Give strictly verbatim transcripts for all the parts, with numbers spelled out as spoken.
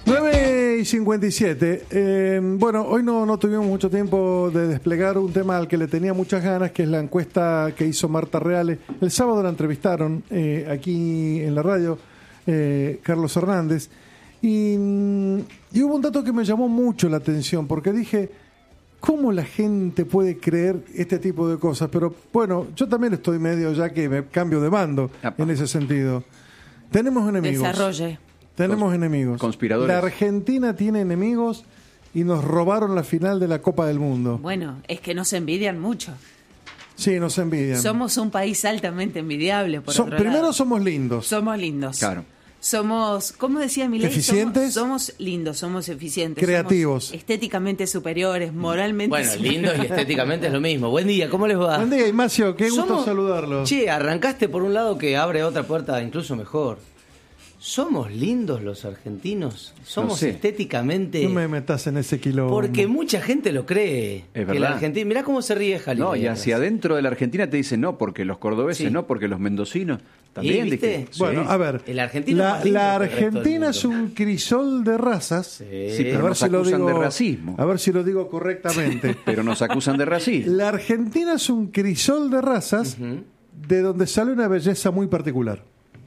nueve y cincuenta y siete. Eh, bueno, hoy no, no tuvimos mucho tiempo de desplegar un tema al que le tenía muchas ganas, que es la encuesta que hizo Marta Reale. El sábado la entrevistaron eh, aquí en la radio, eh, Carlos Hernández. Y, y hubo un dato que me llamó mucho la atención, porque dije, ¿cómo la gente puede creer este tipo de cosas? Pero bueno, yo también estoy medio ya que me cambio de bando Apa. en ese sentido. Tenemos enemigos. Desarrolle. Tenemos enemigos. Conspiradores. La Argentina tiene enemigos y nos robaron la final de la Copa del Mundo. Bueno, es que nos envidian mucho. Sí, nos envidian. Somos un país altamente envidiable, por so, otro Primero lado. somos lindos. Somos lindos. Claro. Somos, ¿cómo decía Milei? ¿Eficientes? Somos, somos lindos, somos eficientes. Creativos. Somos estéticamente superiores, moralmente Bueno, superiores. lindos y estéticamente es lo mismo. Buen día, ¿cómo les va? Buen día, Ignacio, qué gusto Somos- saludarlo. Che, arrancaste por un lado que abre otra puerta incluso mejor. ¿Somos lindos los argentinos? ¿Somos No sé. estéticamente...? No me metas en ese quilombo. Porque mucha gente lo cree. Es que el verdad. argentino... Mirá cómo se ríe Jalil. No, ahí y atrás. hacia adentro de la Argentina te dicen no, porque los cordobeses Sí. no, porque los mendocinos también. ¿Y de viste? que- Bueno, sí. a ver. El argentino es la, más lindo la que el resto del Argentina es mundo. un crisol de razas. Sí. Sí, pero a ver nos si lo acusan digo, de racismo. A ver si lo digo correctamente. Pero nos acusan de racismo. La Argentina es un crisol de razas Ujú. de donde sale una belleza muy particular.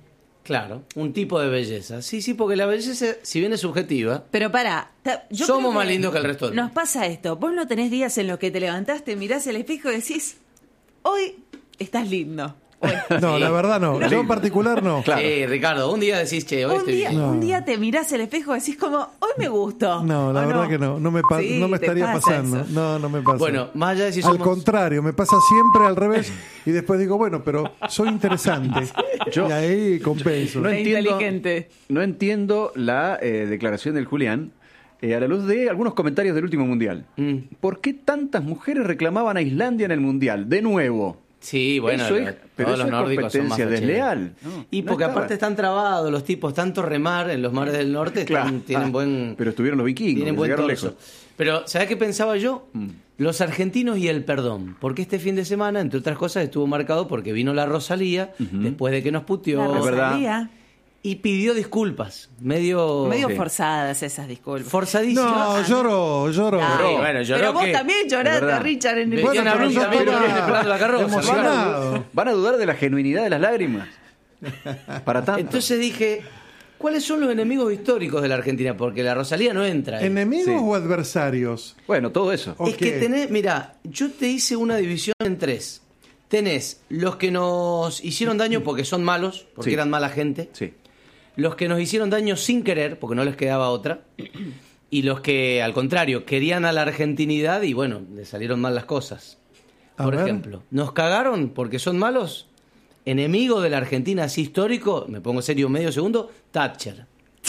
Claro, un tipo de belleza. Sí, sí, porque la belleza, si bien es subjetiva... Pero pará, ta- yo Somos creo más lindos que el resto del Nos mundo. pasa esto, vos no tenés días en los que te levantaste, mirás el espejo y decís, hoy estás lindo. Hoy. No, Sí. la verdad no. Yo en particular no. Claro. Sí, Ricardo, un día decís, che, hoy Un estoy día, bien. No. un día te mirás el espejo y decís como, hoy me gusto. No, la ¿O verdad que no. No me, pa- Sí, no me te estaría pasa pasando. eso. No, no me pasa. Bueno, más allá de si Al somos... contrario, me pasa siempre al revés y después digo, bueno, pero soy interesante. Yo- y ahí compenso. No Qué entiendo, inteligente. no entiendo la eh, declaración del Julián eh, a la luz de algunos comentarios del último Mundial. Mm. ¿Por qué tantas mujeres reclamaban a Islandia en el Mundial? De nuevo. Sí, bueno, Eso lo- es- pero todos eso los es nórdicos son más competencia facheros. desleal. No, y no porque estaba. aparte están trabados los tipos, tanto remar en los mares del norte, están- Claro. tienen Ah, buen... Pero estuvieron los vikingos, Tienen que buen llegaron torso. lejos. Pero, ¿sabes qué pensaba yo? Mm. Los argentinos y el perdón. Porque este fin de semana, entre otras cosas, estuvo marcado porque vino la Rosalía, después de que nos puteó, La Es verdad. Rosalía, y pidió disculpas. Medio... medio Sí. forzadas esas disculpas. Forzadísimo. No, lloró, lloró. Ay, Lloró, bueno, lloró pero vos que- también Es lloraste, verdad. Richard, en el Bueno, video. pero pero yo yo también estaba viene esperando la carroza. emocionado. Van a dudar de la genuinidad de las lágrimas. Para tanto. Entonces dije, ¿cuáles son los enemigos históricos de la Argentina? Porque la Rosalía no entra ahí. ¿Enemigos Sí. o adversarios? Bueno, todo eso. ¿O Es que qué? tenés, mira, yo te hice una división en tres. Tenés los que nos hicieron daño porque son malos, porque Sí. eran mala gente. Sí. Los que nos hicieron daño sin querer, porque no les quedaba otra. Y los que, al contrario, querían a la argentinidad y, bueno, les salieron mal las cosas. A Por ver. ejemplo, nos cagaron porque son malos. Enemigo de la Argentina así histórico, me pongo serio medio segundo, Thatcher.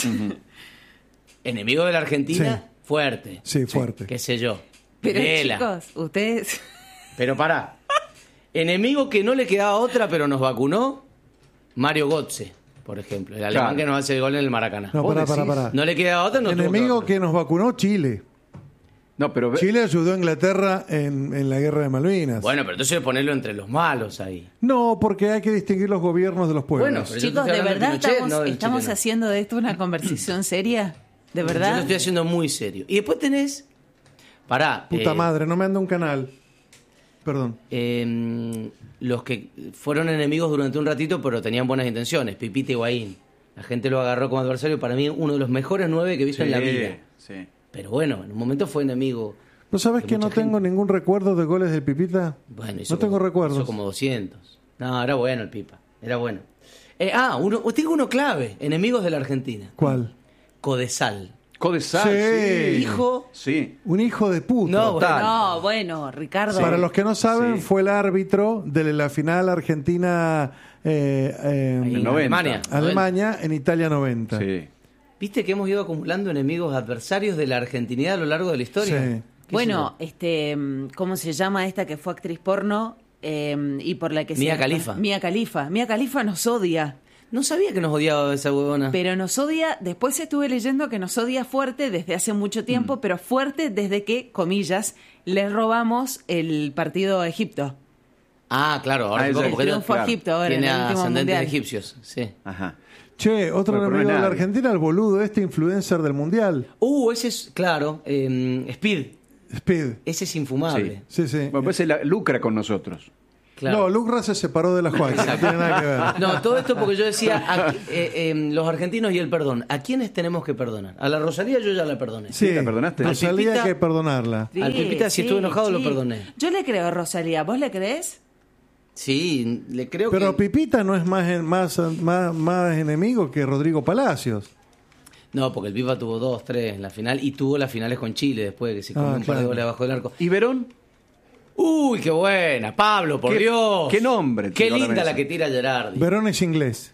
Enemigo de la Argentina, Sí. fuerte. Sí, fuerte. Qué sé yo. Pero Videla. chicos, ustedes... Pero pará. Enemigo que no le quedaba otra, pero nos vacunó, Mario Götze, por ejemplo. El alemán Claro. que nos hace el gol en el Maracaná. No, ¿Vos pará, pará, decís? pará. No le quedaba otra, no tuvo Enemigo otra. que nos vacunó Chile. No, pero ve- Chile ayudó a Inglaterra en, en la guerra de Malvinas. Bueno, pero entonces ponerlo entre los malos ahí. No, porque hay que distinguir los gobiernos de los pueblos. Bueno, pero yo Chicos, te ¿de estoy hablando verdad de Pinochet, estamos, no del estamos chileno. haciendo de esto una conversación seria? ¿De Yo lo verdad? estoy haciendo muy serio. Y después tenés... Pará. Puta eh, madre, no me anda un canal. Perdón. eh, los que fueron enemigos durante un ratito, pero tenían buenas intenciones. Pipita Higuaín. La gente lo agarró como adversario. Para mí, uno de los mejores nueve que he visto en la Sí, vida. sí. Pero bueno, en un momento fue enemigo. ¿No sabes de que no mucha tengo gente. ningún recuerdo de goles del Pipita? Bueno, hizo no tengo como- recuerdos. Hizo como doscientos. No, era bueno el Pipa. Era bueno. Eh, ah, uno, tengo uno clave. Enemigos de la Argentina. ¿Cuál? Codesal. Codesal, Sí. sí. Hijo... Sí. Un hijo de puta. No, Total. No, bueno, Ricardo. Para los que no saben, Sí. fue el árbitro de la final Argentina eh, eh, Ahí, noventa. Alemania. Alemania en Italia noventa. Sí. Viste que hemos ido acumulando enemigos adversarios de la argentinidad a lo largo de la historia. Sí. ¿Qué Bueno, sé este, mm, ¿cómo se llama esta que fue actriz porno eh, y por la que Mia se... Khalifa. Mia Khalifa. Mia Khalifa nos odia, yo? No sabía que nos odiaba esa huevona. pero nos odia, después estuve leyendo que nos odia fuerte desde hace mucho Mm. tiempo, pero fuerte desde que, comillas, le robamos el partido a Egipto. Ah, claro, ahora Ah, sí, esa- porque Triunfo a claro. Egipto ahora tiene en el último ascendentes mundial. egipcios. Sí. Ajá. Che, otro Bueno, pero no enemigo es de la nadie. Argentina, el boludo, este influencer del Mundial. Uh, ese es, claro, eh, Speed. Speed. Ese es infumable. Sí, sí. Bueno, pues se la- lucra con nosotros. Claro. No, Lucra se separó de la Juan, no tiene nada que ver. No, todo esto porque yo decía, a- eh, eh, los argentinos y el perdón. ¿A quiénes tenemos que perdonar? A la Rosalía yo ya la perdoné. Sí, ¿la perdonaste? Rosalía Al Pepita- hay que perdonarla. Sí, Al Pepita, si estuve enojado, lo perdoné. Yo le creo a Rosalía. ¿Vos le crees? Sí, le creo Pero que... Pipita no es más, en- más, más, más enemigo que Rodrigo Palacios. No, porque el Pipa tuvo dos, tres en la final y tuvo las finales con Chile después que se comió Ah, un par de claro. goles abajo del arco. ¿Y Verón? Uy, qué buena, Pablo, por ¿Qué- Dios. qué nombre Qué tiró a la linda mesa? la que tira Gerardi. Verón es inglés.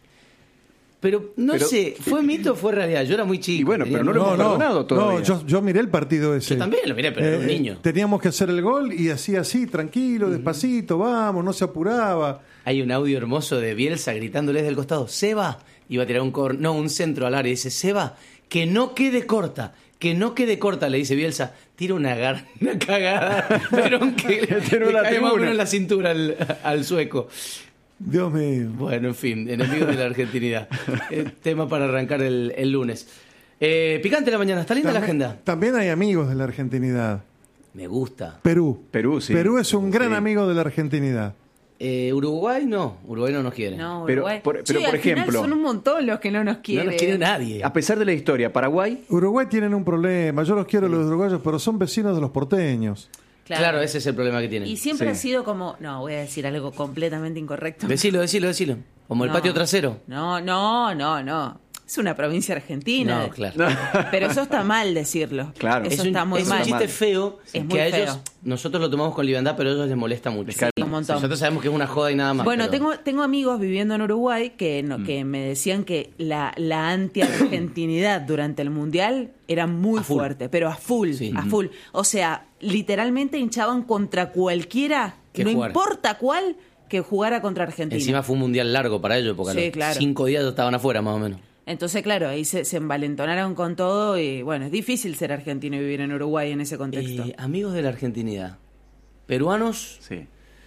Pero no Pero- sé, ¿fue mito o fue realidad? Yo era muy chico. Y bueno, tenía pero no lo nueve- hemos perdonado todavía. no, yo, yo miré el partido ese. Yo también lo miré, pero era un niño. Teníamos que hacer el gol y hacía así, tranquilo, despacito, vamos, no se apuraba. Hay un audio hermoso de Bielsa gritándoles del costado, Seba, iba a tirar un cor no, un centro al área, y dice, Seba, que no quede corta, que no quede corta, le dice Bielsa, tira una, gar una cagada, pero que le, Tiró le la cae más o tribuna. menos en la cintura al, al sueco. Dios mío. Bueno, en fin, enemigos de la argentinidad. Eh, tema para arrancar el, el lunes. Eh, picante la mañana, está linda la También, agenda. también hay amigos de la argentinidad. Me gusta. Perú. Perú, sí. Perú es un gran Sí. amigo de la argentinidad. Eh, Uruguay no, Uruguay no nos quiere. No, Pero, Uruguay. por- pero, Che, por al final ejemplo- son un montón los que no nos No quieren. nos quiere nadie. A pesar de la historia, Paraguay, Uruguay tienen un problema. Yo los quiero los uruguayos, pero son vecinos de los porteños. Claro. ese es el problema que tienen. Y siempre Sí. ha sido como. No, voy a decir algo completamente incorrecto. Decilo, decilo, decilo. Como el No. patio trasero. No, no, no, no. Es una provincia argentina. No, claro. Pero eso está mal decirlo. Claro. Eso es un, está muy es mal. un chiste feo Es que muy a ellos feo. nosotros lo tomamos con liviandad, pero a ellos les molesta mucho. Sí, un montón. Nosotros sabemos que es una joda y nada más. Bueno, pero- tengo, tengo amigos viviendo en Uruguay que, Mm. no, que me decían que la, la anti-argentinidad durante el Mundial era muy A full. fuerte, pero a full, Sí. a full. O sea, literalmente hinchaban contra cualquiera, Que no jugara. importa cuál, que jugara contra Argentina. Encima fue un mundial largo para ellos, porque a Sí, los claro. cinco días ya estaban afuera, más o menos. Entonces, claro, ahí se, se envalentonaron con todo y bueno, es difícil ser argentino y vivir en Uruguay en ese contexto. Eh, amigos de la argentinidad. Peruanos, sí.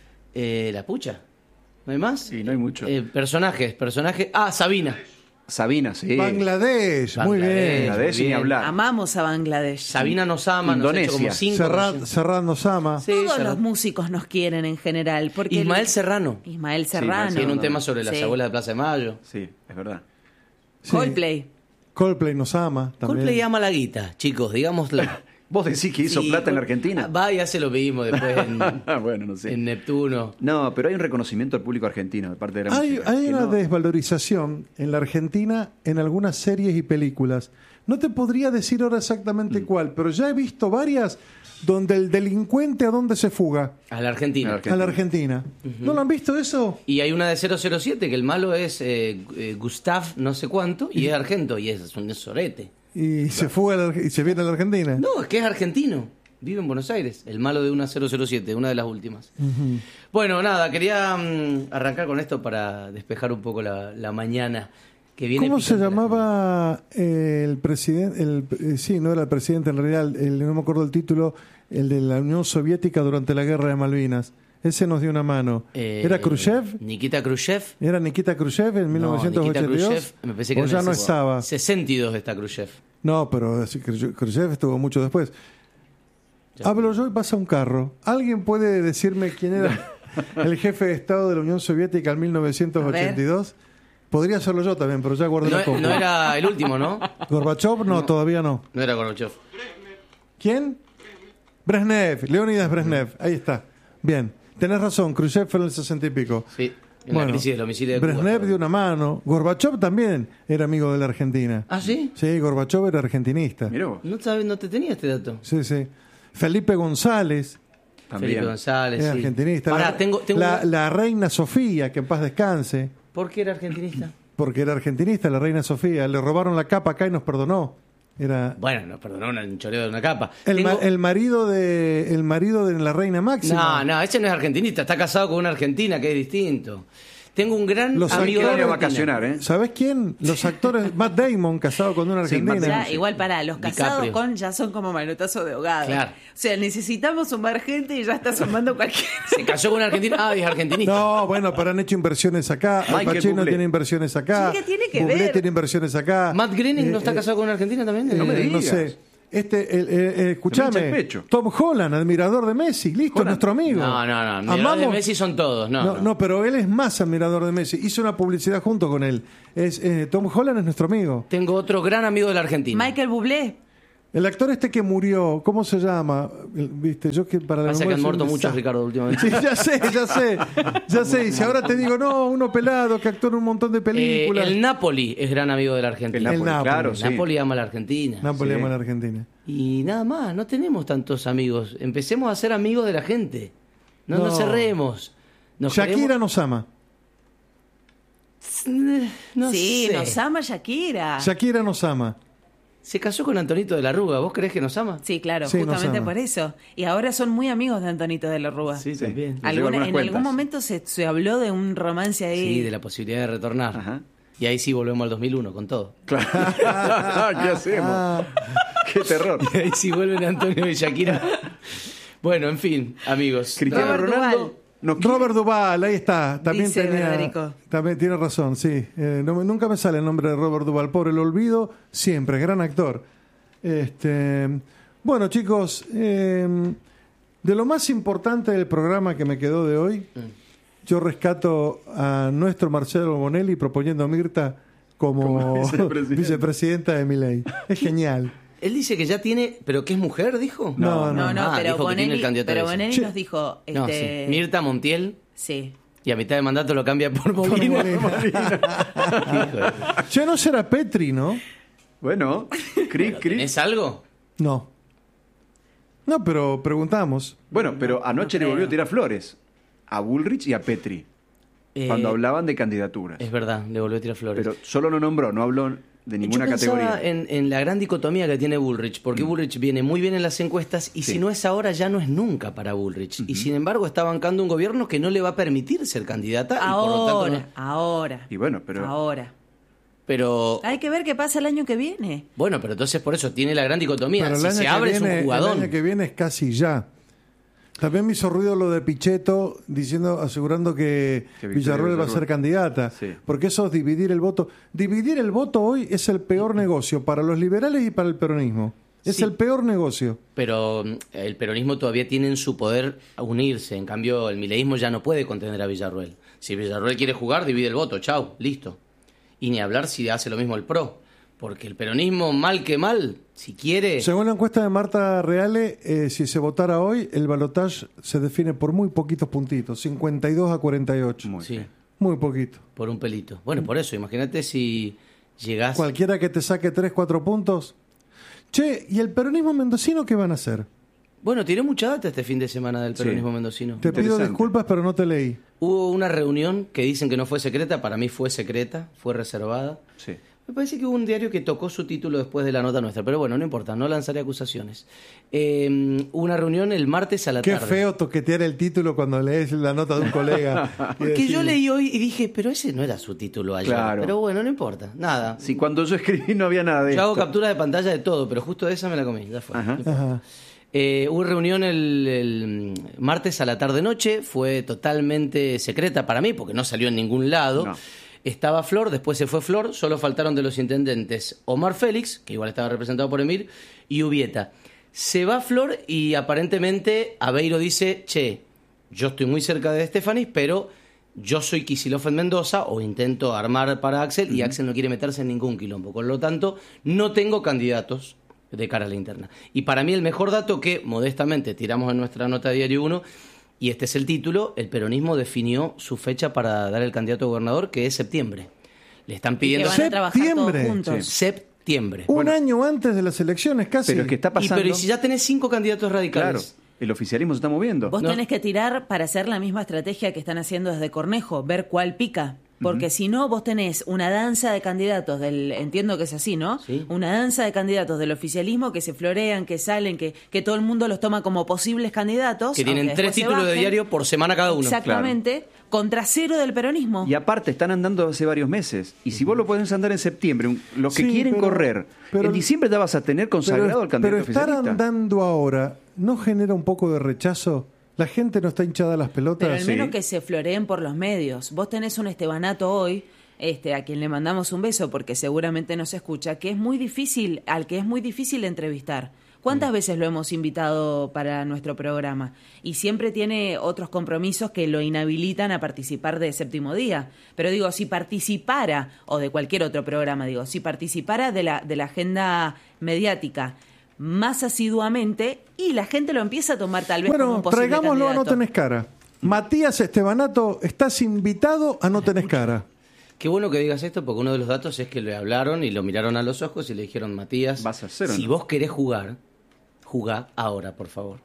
eh, la pucha. ¿No hay más? Sí, no hay mucho. Eh, personajes, personajes. Ah, Sabina. Sabina, sí. Bangladesh, muy Bangladesh. bien. Bangladesh, Muy ni bien. hablar. Amamos a Bangladesh. Sabina nos ama, nos ha hecho como Indonesia. cinco. Serrat, nos- Serrat nos ama. Sí, Todos Serrat. los músicos nos quieren en general. Porque Ismael el- Serrano. Ismael Sí, Serrano. Tiene un tema sobre las Sí. abuelas de Plaza de Mayo. Sí, es verdad. Sí. Coldplay. Coldplay nos ama también. Coldplay ama la guita, chicos, digámoslo. ¿Vos decís que hizo Sí, plata en Col- Argentina? Ah, Va y hace lo mismo después en, bueno, no sé. en Neptuno. No, pero hay un reconocimiento al público argentino de parte de la Hay, música. hay que una no- desvalorización en la Argentina en algunas series y películas. No te podría decir ahora exactamente Mm. cuál, pero ya he visto varias donde el delincuente a dónde se fuga. A la Argentina. A la A la Argentina. ¿No lo han visto eso? Y hay una de cero cero siete que el malo es eh, eh, Gustav no sé cuánto y es argento y es un sorete. Y se fuga a la Arge- y se viene a la Argentina. No, es que es argentino. Vive en Buenos Aires. El malo de una cero cero siete, una de las últimas. Bueno, nada, quería mm, arrancar con esto para despejar un poco la, la mañana que viene. ¿Cómo se picante la llamaba eh, el presidente? El, eh, sí, no era el presidente en realidad, el, no me acuerdo el título, el de la Unión Soviética durante la Guerra de Malvinas. Ese nos dio una mano. Eh, ¿Era Khrushchev? Nikita Khrushchev. ¿Era Nikita Khrushchev en mil No, novecientos ochenta y dos? Nikita Khrushchev, me pensé que ¿O era ya en no el estaba? sesenta y dos está Khrushchev. No, pero sí, Khrushchev Khrushchev estuvo mucho después. Ya. Hablo yo y pasa un carro. ¿Alguien puede decirme quién era el jefe de Estado de la Unión Soviética en mil novecientos ochenta y dos? Podría serlo yo también, pero ya guardé la No, copa. no era el último, ¿no? ¿Gorbachev? No, todavía no. No era Gorbachev. ¿Quién? Brezhnev, Leonidas Brezhnev. Ahí está. Bien. Tenés razón, Khrushchev fue en el sesenta y pico. Sí, en la crisis de los misiles de Cuba. Brezhnev dio una mano. Gorbachev también era amigo de la Argentina. ¿Ah, sí? Sí, Gorbachev era argentinista. Mirá vos, No, sabes, no te tenía este dato. Sí, sí. Felipe González también. Felipe González, era sí. argentinista. Pará, la, tengo, tengo la- una- la reina Sofía, que en paz descanse, ¿Por qué era argentinista? porque era argentinista, la reina Sofía. Le robaron la capa acá y nos perdonó. Era Bueno, nos perdonó un choreo de una capa. el, Tengo- ma- el marido de el marido de la reina Máxima. No, no, ese no es argentinista, está casado con una argentina que es distinto. Tengo un gran Los amigo de Hay que ir a Argentina. vacacionar, ¿eh? ¿Sabés quién? Los actores. Matt Damon, casado con una Sí, Matt argentina. Damon. Ya, igual para los casados DiCaprio. con ya son como manotazo de ahogado. Claro. O sea, necesitamos sumar gente y ya está sumando cualquier. Se casó con una argentina. Ah, es argentinista. No, bueno, pero han hecho inversiones acá. Al Michael Pacino Bublé. tiene inversiones acá. Sí, ¿qué tiene que Bublé ver? tiene inversiones acá. Matt Groening no está Eh, casado con una argentina también. No me Eh, no digas. sé. Este, el, eh, eh, Se me hincha escuchame, el pecho. Tom Holland, admirador de Messi, listo, Holland. nuestro amigo. No, no, no. Admiradores de Messi son todos. No, no, no. no, pero él es más admirador de Messi. Hizo una publicidad junto con él. Es, eh, Tom Holland es nuestro amigo. Tengo otro gran amigo de la Argentina. Michael Bublé. El actor este que murió, ¿cómo se llama? El- Viste, yo que para la Pasa que memoria han soy muerto un muchos, desastre. Ricardo, últimamente. Sí, ya sé, ya sé, ya sé. Y si ahora te digo, no, uno pelado que actuó en un montón de Eh, películas. el Napoli es gran amigo de la Argentina. El Napoli, Napoli. claro, El sí. Napoli ama a la Argentina. Napoli Sí. ama a la Argentina. Y nada más, no tenemos tantos amigos. Empecemos a ser amigos de la gente. No, No. nos cerremos. Nos Shakira queremos- nos ama. No sí, sé. nos ama Shakira. Shakira nos ama. Se casó con Antonito de la Rúa. ¿Vos creés que nos ama? Sí, claro, Sí, nos justamente ama. por eso. Y ahora son muy amigos de Antonito de la Rúa. Sí, Sí. también. Nos llegó Alguna- algunas en cuentas. algún momento se, se habló de un romance ahí. Sí, de la posibilidad de retornar. Ajá. Y ahí sí volvemos al dos mil uno con todo. Claro. ¿Qué hacemos? Ah, Qué terror. Y ahí sí vuelven Antonio y Shakira. Bueno, en fin, amigos. Cristiano Robert Ronaldo. Duval. No quiere- Robert Duval, ahí está. También Dice tenía. Federico. También tiene razón, sí. Eh, no me- nunca me sale el nombre de Robert Duval. Pobre, lo olvido siempre. Gran actor. Este, bueno, chicos, eh, de lo más importante del programa que me quedó de hoy, yo rescato a nuestro Marcelo Bonelli proponiendo a Mirta como, Como vicepresidenta. vicepresidenta de Milei. Es genial. Él dice que ya tiene, pero que es mujer, dijo. No, No, no, Ah, pero dijo que tiene el Bonelli, candidato pero ese. Bonelli Che. nos dijo, No, este, sí. Mirta Montiel, sí. y a mitad de mandato lo cambia por Molina. Molina. Hijo de- Ya no será Petri, ¿no? Bueno, cric, cric. ¿Tenés algo? No. No, pero preguntamos. Bueno, pero anoche le creo. volvió a tirar flores a Bullrich y a Petri Eh, cuando hablaban de candidaturas. Es verdad, le volvió a tirar flores. Pero solo lo nombró, no habló de ninguna Yo pensaba categoría. En, en la gran dicotomía que tiene Bullrich, porque Bullrich viene muy bien en las encuestas y Sí. si no es ahora, ya no es nunca para Bullrich. Y sin embargo está bancando un gobierno que no le va a permitir ser candidata. y por lo tanto Ahora, no- ahora. Y bueno, pero Ahora. Pero Hay que ver qué pasa el año que viene. bueno, pero entonces por eso tiene la gran dicotomía. Pero el Si año se que abre viene, es un el jugadón. año que viene es casi ya. También me hizo ruido lo de Pichetto diciendo, asegurando que, Que Victoria Villarroel va a Villarroel. ser candidata. Sí. Porque eso es dividir el voto. Dividir el voto hoy es el peor negocio para los liberales y para el peronismo. Es Sí. el peor negocio. Pero mm, el peronismo todavía tiene en su poder unirse. En cambio, el mileísmo ya no puede contener a Villarroel. Si Villarroel quiere jugar, divide el voto. Chau, listo. Y ni hablar si hace lo mismo el PRO. Porque el peronismo, mal que mal, si quiere... Según la encuesta de Marta Reale, eh, si se votara hoy, el balotaje se define por muy poquitos puntitos, cincuenta y dos a cuarenta y ocho. Muy Sí, bien. Muy poquito. por un pelito. Bueno, por eso, imagínate si llegás... Cualquiera que te saque tres, cuatro puntos. Che, ¿y el peronismo mendocino qué van a hacer? Bueno, tiré mucha data este fin de semana del Sí. peronismo mendocino. Te pido Interesante. disculpas, pero no te leí. Hubo una reunión que dicen que no fue secreta, para mí fue secreta, fue reservada. Sí. Me parece que hubo un diario que tocó su título después de la nota nuestra, pero bueno, no importa, no lanzaré acusaciones. Eh, hubo una reunión el martes a la Qué tarde. feo toquetear el título cuando lees la nota de un colega. Y Porque decir, yo leí hoy y dije, pero ese no era su título ayer. Claro. Pero bueno, no importa, nada. Si cuando yo escribí no había nada de Yo hago esto. captura de pantalla de todo, pero justo de esa me la comí, ya fue. Ajá. No importa. Ajá. Eh, hubo reunión el, el martes a la tarde-noche, fue totalmente secreta para mí porque no salió en ningún lado. No. Estaba Flor, después se fue Flor, solo faltaron de los intendentes Omar Félix, que igual estaba representado por Emir, y Ubieta. Se va Flor y aparentemente Aveiro dice, che, yo estoy muy cerca de Estefanis, pero yo soy Kicillof en Mendoza, o intento armar para Axel, y Axel no quiere meterse en ningún quilombo. Con lo tanto, no tengo candidatos de cara a la interna. Y para mí el mejor dato que, modestamente, tiramos en nuestra nota de Diario uno, y este es el título, el peronismo definió su fecha para dar el candidato a gobernador, que es septiembre. Le están Y que pidiendo van a trabajar todos Septiembre. juntos. septiembre. Un Bueno. año antes de las elecciones, casi. Pero es que está Y, pasando. pero ¿y si ya tenés cinco candidatos Claro, radicales? el oficialismo se está moviendo. Vos No. tenés que tirar para hacer la misma estrategia que están haciendo desde Cornejo, ver cuál pica. Porque uh-huh. si no, vos tenés una danza de candidatos del, entiendo que es así, ¿no? Sí. Una danza de candidatos del oficialismo que se florean, que salen, que, que todo el mundo los toma como posibles candidatos. Que tienen tres títulos de diario por semana cada uno. Exactamente. Claro. Contra cero del peronismo. Y aparte están andando hace varios meses. Y si vos lo podés andar en septiembre, los que sí, quieren pero, correr, pero, en diciembre te vas a tener consagrado pero, al candidato pero estar oficialista. andando ahora no genera un poco de rechazo. La gente no está hinchada a las pelotas. Pero al menos sí. que se floreen por los medios. Vos tenés un Estebanato hoy, este, a quien le mandamos un beso porque seguramente nos escucha, que es muy difícil, al que es muy difícil entrevistar. ¿Cuántas mm. veces lo hemos invitado para nuestro programa? Y siempre tiene otros compromisos que lo inhabilitan a participar de Séptimo Día. Pero digo, si participara, o de cualquier otro programa, digo, si participara de la, de la agenda mediática más asiduamente, y la gente lo empieza a tomar tal vez bueno, como un posible traigámoslo candidato. a No Tenés Cara. Matías Estebanato, estás invitado a No Tenés Cara. Qué bueno que digas esto, porque uno de los datos es que le hablaron y lo miraron a los ojos y le dijeron, Matías, ¿vas a hacer o si no? vos querés jugar, jugá ahora, por favor.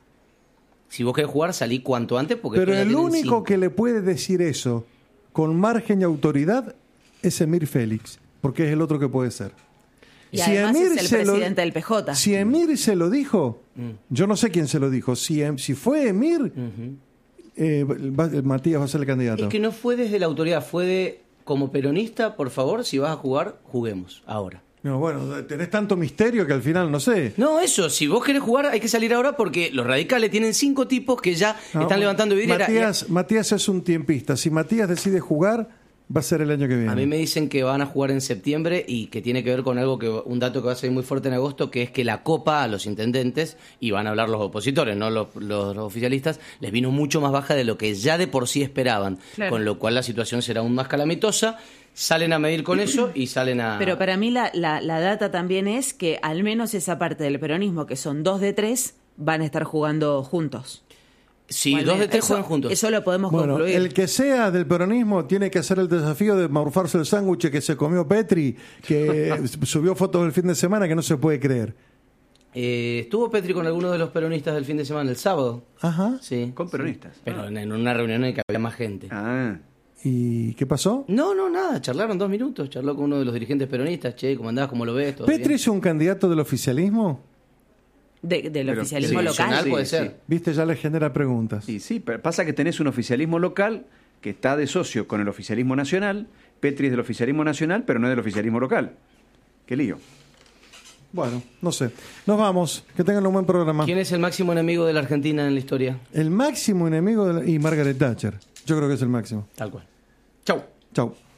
Si vos querés jugar, salí cuanto antes, porque Pero ya el tienen único cinco. que le puede decir eso con margen y autoridad es Emir Félix, porque es el otro que puede ser. Y si además Emir es el se presidente lo, del P J. Si Emir se lo dijo, Mm. yo no sé quién se lo dijo. Si, si fue Emir, Uh-huh. eh, va- Matías va a ser el candidato. Es que no fue desde la autoridad, fue de, como peronista, por favor, si vas a jugar, juguemos, ahora. No, bueno, tenés tanto misterio que al final no sé. No, eso, si vos querés jugar hay que salir ahora porque los radicales tienen cinco tipos que ya No, están levantando vidriera. Matías, Matías es un tiempista. Si Matías decide jugar, va a ser el año que viene. A mí me dicen que van a jugar en septiembre y que tiene que ver con algo que un dato que va a ser muy fuerte en agosto, que es que la copa a los intendentes, y van a hablar los opositores, no los, los, los oficialistas, les vino mucho más baja de lo que ya de por sí esperaban, Claro. con lo cual la situación será aún más calamitosa. Salen a medir con eso y salen a... Pero para mí la, la, la data también es que al menos esa parte del peronismo, que son dos de tres, van a estar jugando juntos. Sí, Bueno, dos de tres eso, juegan juntos. Eso lo podemos Bueno, concluir. el que sea del peronismo tiene que hacer el desafío de morfarse el sándwich que se comió Petri, que subió fotos del fin de semana que no se puede creer. Eh, estuvo Petri con algunos de los peronistas del fin de semana, el sábado. Ajá. Sí. Con peronistas. Pero en, en una reunión en que había más gente. Ah. ¿Y qué pasó? No, no, nada, charlaron dos minutos, charló con uno de los dirigentes peronistas, che, ¿cómo andás? ¿Cómo lo ves? ¿Todo ¿Petri bien? es un candidato del oficialismo? De- del Pero- oficialismo sí, local. nacional puede Sí, ser. sí. Viste, ya le genera preguntas. Y sí, pero pasa que tenés un oficialismo local que está de socio con el oficialismo nacional. Petri es del oficialismo nacional, pero no es del oficialismo local. Qué lío. Bueno, no sé. Nos vamos. Que tengan un buen programa. ¿Quién es el máximo enemigo de la Argentina en la historia? El máximo enemigo de la... y Margaret Thatcher. Yo creo que es el máximo. Tal cual. Chau. Chau.